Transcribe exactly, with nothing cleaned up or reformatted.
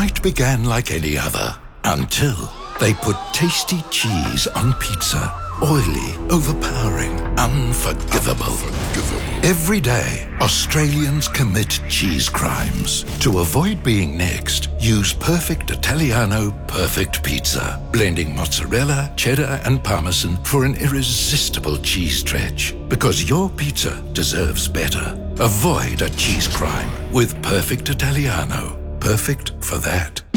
night began like any other, until they put tasty cheese on pizza. Oily, overpowering, unforgivable. Every day, Australians commit cheese crimes. To avoid being next, use Perfect Italiano Perfect Pizza, blending mozzarella, cheddar, and parmesan for an irresistible cheese stretch. Because your pizza deserves better. Avoid a cheese crime with Perfect Italiano. Perfect for that.